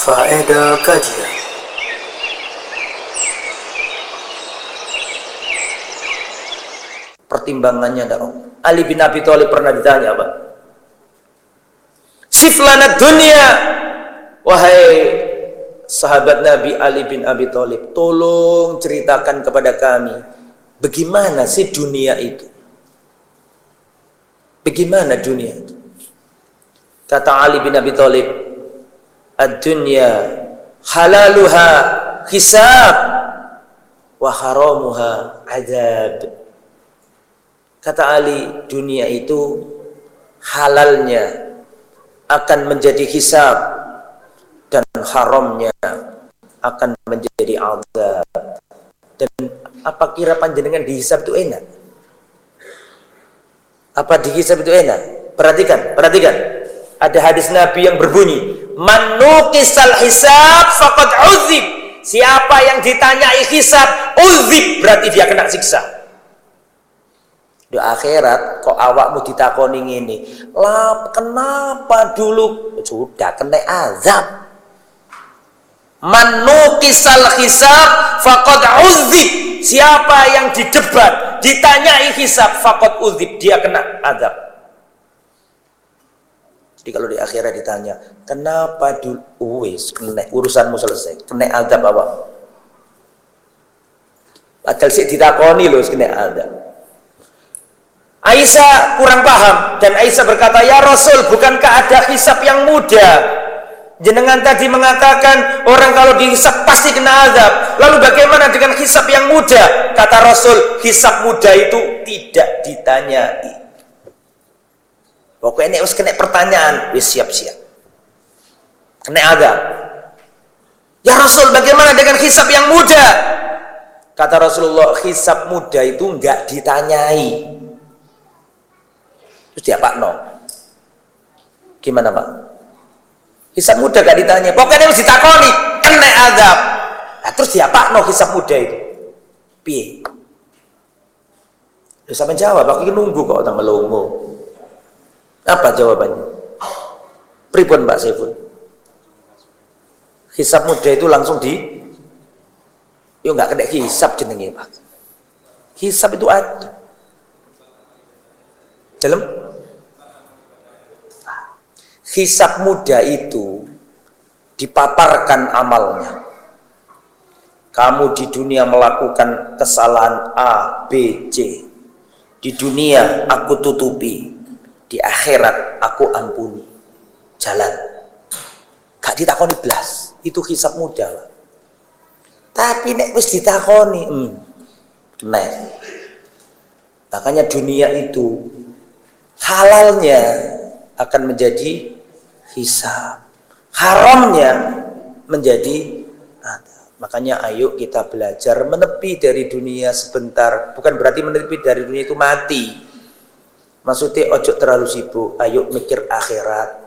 Faedah kajian. Pertimbangannya ada. Ali bin Abi Thalib pernah ditanya, apa? Siflana dunia, wahai sahabat Nabi Ali bin Abi Thalib, tolong ceritakan kepada kami, bagaimana sih dunia itu? Bagaimana dunia itu? Kata Ali bin Abi Thalib, ad-dunya halaluha hisab wa haramuha azab. Kata Ali, dunia itu halalnya akan menjadi hisab dan haramnya akan menjadi azab. Dan apa kira panjenengan dihisab itu enak? Apa dihisab itu enak? Perhatikan. Ada hadis Nabi yang berbunyi, man nuqisal hisab faqad uzib. Siapa yang ditanyai hisab, uzib, berarti dia kena siksa. Di akhirat kok awakmu ditakoni ngene, lah kenapa dulu sudah kena azab. Man nuqisal hisab faqad uzib. Siapa yang didebat, ditanyai hisab, faqad uzib, dia kena azab. Jadi kalau di akhirat ditanya, kenapa dulu wis kena, urusanmu selesai, kena azab apa? Padahal sik ditakoni lho kena azab. Aisyah kurang paham dan Aisyah berkata, ya Rasul, bukankah ada hisab yang mudah? Jenengan tadi mengatakan orang kalau dihisab pasti kena azab. Lalu bagaimana dengan hisab yang mudah? Kata Rasul, hisab mudah itu tidak ditanyai. Pokoknya harus kena pertanyaan, wis siap-siap. Kena azab. Ya Rasul, bagaimana dengan hisab yang mudah? Kata Rasulullah, hisab mudah itu enggak ditanyai. Terus dia Pak No, gimana Pak? Hisab mudah gak ditanya, pokoknya harus ditakoni, kena azab. Nah, terus dia Pak No hisab mudah itu piye? Terus sampai jawab, aku nunggu kok tang melongo. Apa jawabannya? Pripun Mbak Saiful? Hisab mudah itu langsung yo nggak kena hisab jenenge Pak. Hisab itu ada dalam hisab mudah itu dipaparkan amalnya. Kamu di dunia melakukan kesalahan A, B, C. Di dunia aku tutupi, di akhirat aku ampuni. Jalan. Gak ditakoni blas. Itu hisab mudah. Tapi nek wis ditakoni, kena. Makanya dunia itu halalnya akan menjadi hisab, haramnya menjadi azab. Makanya ayo kita belajar menepi dari dunia sebentar. Bukan berarti menepi dari dunia itu mati. Maksudnya ojo terlalu sibuk, ayo mikir akhirat.